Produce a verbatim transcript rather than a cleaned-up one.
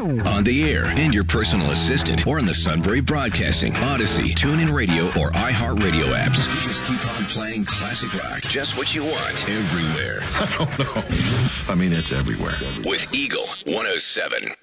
On the air, and your personal assistant, or in the Sudbury Broadcasting, Odyssey, TuneIn Radio, or iHeartRadio apps. We just keep on playing classic rock. Just what you want, everywhere. I don't know. I mean, it's everywhere. With Eagle one oh seven.